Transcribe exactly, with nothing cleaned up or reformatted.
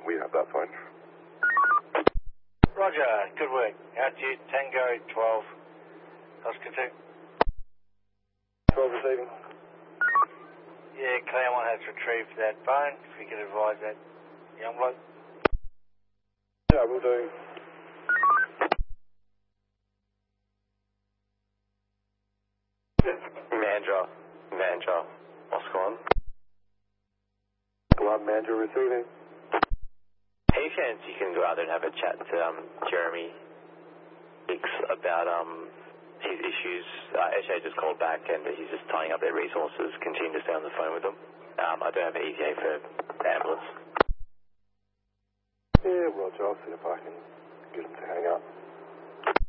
We have that phone. Roger, good work. Altitude Tango twelve, Oscar two. twelve receiving. Yeah, Claremont has retrieved that phone. If you could advise that young bloke. Yeah, we'll do. Mandra, Mandra, Oscar one. One Mandra receiving. Any chance you can go out there and have a chat to um, Jeremy Hicks about um, his issues? Uh, S A just called back and he's just tying up their resources. Continue to stay on the phone with them. Um, I don't have an E T A for the ambulance. Yeah, Roger, I'll see if I can get him to hang up.